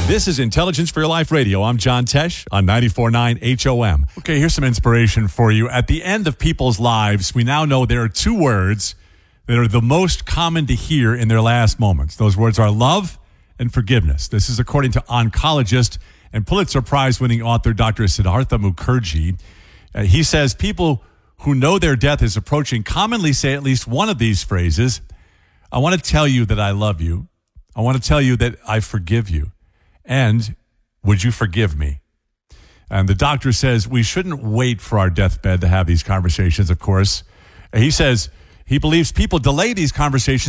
This is Intelligence for Your Life Radio. I'm John Tesh on 94.9 HOM. Okay, here's some inspiration for you. At the end of people's lives, we now know there are two words that are the most common to hear in their last moments. Those words are love and forgiveness. This is according to oncologist and Pulitzer Prize-winning author Dr. Siddhartha Mukherjee. He says people who know their death is approaching commonly say at least one of these phrases. I want to tell you that I love you. I want to tell you that I forgive you. And would you forgive me? And the doctor says we shouldn't wait for our deathbed to have these conversations, of course. He says he believes people delay these conversations